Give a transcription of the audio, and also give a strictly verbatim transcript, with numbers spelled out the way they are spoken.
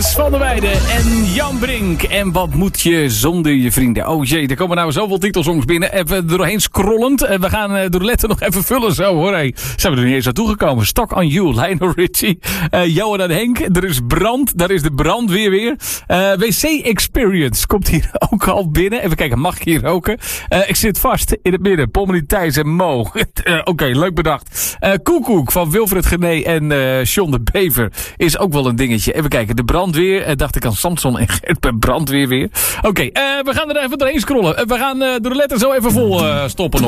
van der Weijden en Jan Brink. En wat moet je zonder je vrienden? Oh jee, er komen nou zoveel titelsongs binnen. Even er doorheen scrollend. We gaan de roulette nog even vullen zo hoor. Hey, zijn we er niet eens aan toegekomen. Stock on You, Lionel Richie. Uh, Johan en Henk. Er is brand. Daar is de brandweer weer. Uh, W C Experience komt hier ook al binnen. Even kijken, mag ik hier roken? Uh, ik zit vast in het midden. Pommelie Thijs en Mo. uh, Oké, okay, leuk bedacht. Uh, Koekoek van Wilfred Gené en uh, John de Bever is ook wel een dingetje. Even kijken, de brandweer. Uh, dacht ik aan Samson en Gert bij brandweer weer. Oké, okay, uh, we gaan er even doorheen scrollen. Uh, we gaan uh, de roulette zo even vol uh, stoppen nog.